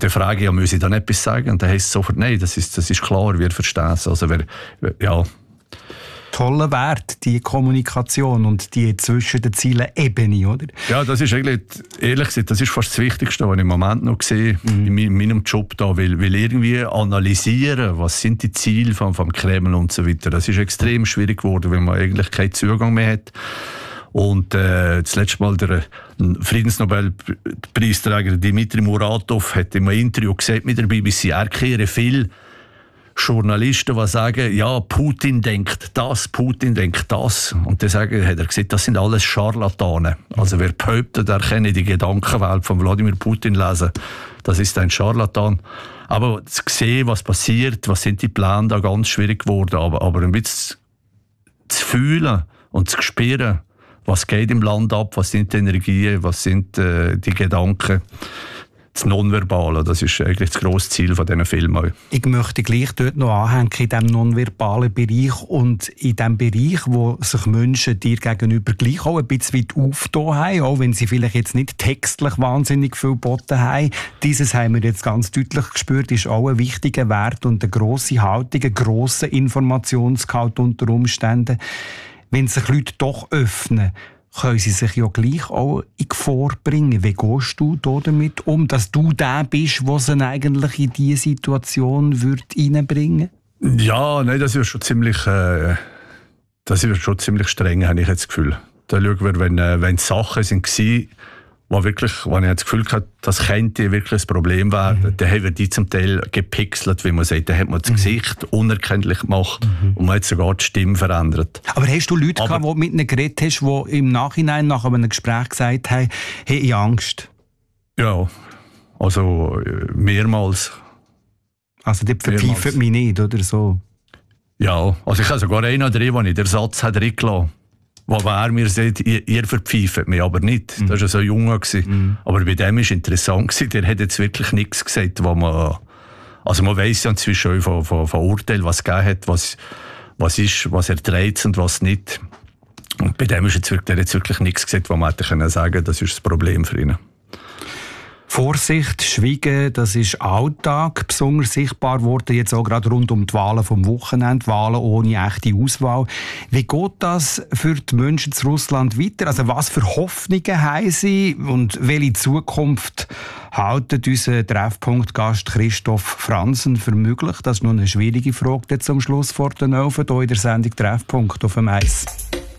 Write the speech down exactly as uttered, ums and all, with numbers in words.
dann frage ich, ja, muss ich dann etwas sagen? Und dann heisst es sofort, nein, das ist, das ist klar, wir verstehen es. Also, wer, ja. Toller Wert, die Kommunikation und die zwischen den Zielen Ebene, oder? Ja, das ist eigentlich, ehrlich gesagt, das ist fast das Wichtigste, was ich im Moment noch sehe, mhm. in meinem Job da, weil, weil irgendwie analysieren, was sind die Ziele vom, vom Kreml und so weiter, das ist extrem schwierig geworden, weil man eigentlich keinen Zugang mehr hat. Und äh, das letzte Mal der Friedensnobelpreisträger Dmitri Muratov hat in einem Interview gesagt mit der B B C, er kehre viel Journalisten, die sagen, ja, Putin denkt das, Putin denkt das. Und dann sagen, hat er gesagt, das sind alles Scharlatane. Also wer behauptet, er könne die Gedankenwelt von Wladimir Putin lesen, das ist ein Scharlatan. Aber zu sehen, was passiert, was sind die Pläne, da ganz schwierig geworden. Aber, aber ein bisschen zu fühlen und zu spüren, was geht im Land ab, was sind die Energien, was sind äh, die Gedanken. Das Nonverbale, das ist eigentlich das grosse Ziel von diesen Filmen. Ich möchte gleich dort noch anhängen, in diesem nonverbalen Bereich und in dem Bereich, wo sich Menschen dir gegenüber gleich auch ein bisschen weit aufgetan haben, auch wenn sie vielleicht jetzt nicht textlich wahnsinnig viel geboten haben. Dieses haben wir jetzt ganz deutlich gespürt, ist auch ein wichtiger Wert und eine grosse Haltung, ein grosser Informationsgehalt unter Umständen. Wenn sich Leute doch öffnen, können sie sich ja gleich auch in Gefahr bringen. Wie gehst du damit um, dass du der bist, der sie eigentlich in diese Situation reinbringen würde? Ja, nein, das ist schon ziemlich, äh, das ist schon ziemlich streng, habe ich jetzt das Gefühl. Da schauen wir, wenn, äh, wenn Sachen sind, wo wirklich, wo ich das Gefühl hatte, das könnte wirklich ein Problem werden, mhm. dann haben wir die zum Teil gepixelt, wie man sagt. Dann hat man das mhm. Gesicht unerkenntlich gemacht mhm. und man hat sogar die Stimme verändert. Aber hast du Leute Aber, gehabt, die du mit ihnen geredet hast, die im Nachhinein nach einem Gespräch gesagt haben, hey, ich habe Angst? Ja, also mehrmals. Also die verpfeifen mich nicht, oder so? Ja, also ich habe sogar einen drin, wo ich den Satz reingelassen habe. Wo er mir sagt, ihr, ihr verpfeift mich, aber nicht. Mhm. Das war so jung. Mhm. Aber bei dem war es interessant, der hat jetzt wirklich nichts gesagt, wo man, also man weiss ja inzwischen von, von, von Urteilen, was es gegeben hat, was, was ist, was er trägt und was nicht. Und bei dem ist jetzt wirklich, der hat jetzt wirklich nichts gesagt, wo man hätte können sagen, das ist das Problem für ihn. Vorsicht, Schweigen, das ist Alltag, besonders sichtbar worden, jetzt auch gerade rund um die Wahlen vom Wochenende, Wahlen ohne echte Auswahl. Wie geht das für die Menschen zu Russland weiter? Also was für Hoffnungen haben sie und welche Zukunft haltet unser Treffpunkt-Gast Christoph Franzen für möglich? Das ist noch eine schwierige Frage zum Schluss vor den Elfen hier in der Sendung Treffpunkt auf dem Eis.